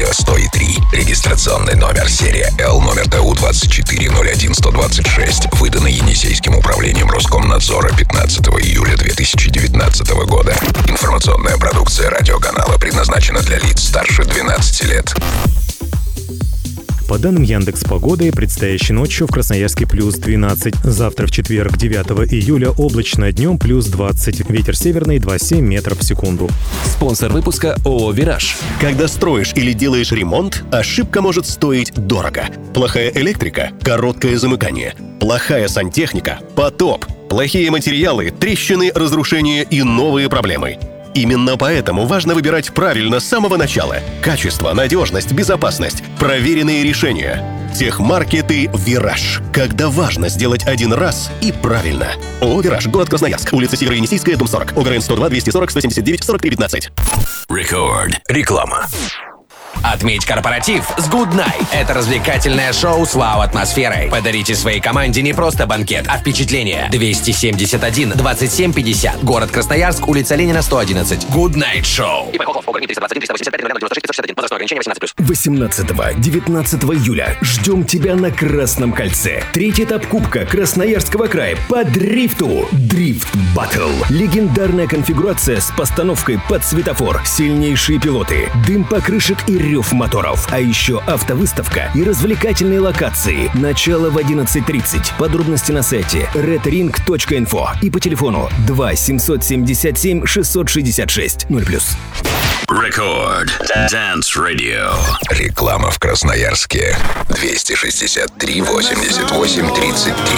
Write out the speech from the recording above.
100,3. Регистрационный номер серия L, номер ТУ 2401126. Выданный Енисейским управлением Роскомнадзора 15 июля 2019 года. Информационная продукция радиоканала предназначена для лиц старше 12 лет. По данным Яндекс.Погоды, предстоящей ночью в Красноярске плюс 12. Завтра в четверг, 9 июля, облачно, днем плюс 20. Ветер северный 2,7 метров в секунду. Спонсор выпуска ООО «Вираж». Когда строишь или делаешь ремонт, ошибка может стоить дорого. Плохая электрика – короткое замыкание. Плохая сантехника – потоп. Плохие материалы, трещины, разрушения и новые проблемы. Именно поэтому важно выбирать правильно с самого начала. Качество, надежность, безопасность, проверенные решения. Техмаркеты «Вираж». Когда важно сделать один раз и правильно. ООО «Вираж», город Красноярск, улица Северо-Енисейская, дом 40, ОГРН 102 240 179 43 15. Рекорд. Реклама. Отметь корпоратив с Good Night. Это развлекательное шоу с вау-атмосферой. Подарите своей команде не просто банкет, а впечатление. 271 27 50. Город Красноярск, улица Ленина, 111. Good Night Show. 18-19 июля ждем тебя на Красном кольце. Третий этап Кубка Красноярского края по дрифту. Дрифт Баттл. Легендарная конфигурация с постановкой под светофор. Сильнейшие пилоты. Дым покрышек и рев моторов. А еще автовыставка и развлекательные локации. Начало в 11:30. Подробности на сайте redring.info и по телефону 2 777 666 0+. Рекорд. Dance Radio. Реклама в Красноярске. 263 88 33.